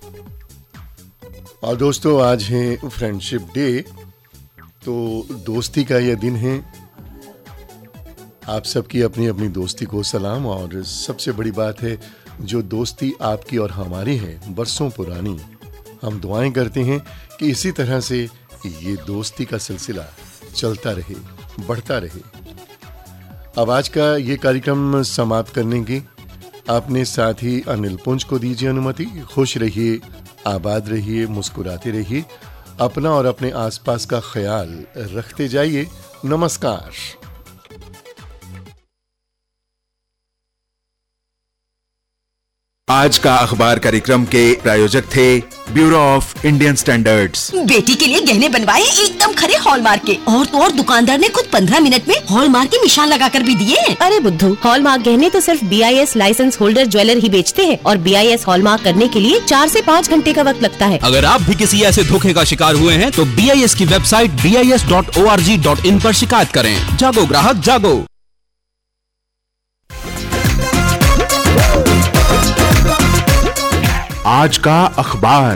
और दोस्तों, आज है फ्रेंडशिप डे, तो दोस्ती का यह दिन है। आप सबकी अपनी अपनी दोस्ती को सलाम। और सबसे बड़ी बात है, जो दोस्ती आपकी और हमारी है बरसों पुरानी, हम दुआएं करते हैं कि इसी तरह से ये दोस्ती का सिलसिला चलता रहे, बढ़ता रहे। अब आज का ये कार्यक्रम समाप्त करने की अपने साथी अनिल पुंज को दीजिए अनुमति। खुश रहिए, आबाद रहिए, मुस्कुराते रहिए, अपना और अपने आसपास का ख्याल रखते जाइए। नमस्कार। आज का अखबार कार्यक्रम के प्रायोजक थे ब्यूरो ऑफ इंडियन स्टैंडर्ड्स। बेटी के लिए गहने बनवाए एकदम खरे हॉलमार्क के, और तो और दुकानदार ने खुद 15 मिनट में हॉलमार्क के निशान लगाकर भी दिए। अरे बुद्धू, हॉलमार्क गहने तो सिर्फ BIS लाइसेंस होल्डर ज्वेलर ही बेचते हैं, और BIS हॉलमार्क करने के लिए 4 से 5 घंटे का वक्त लगता है। अगर आप भी किसी ऐसे धोखे का शिकार हुए हैं तो BIS की वेबसाइट bis.org.in पर शिकायत करें। जागो ग्राहक जागो। आज का अखबार।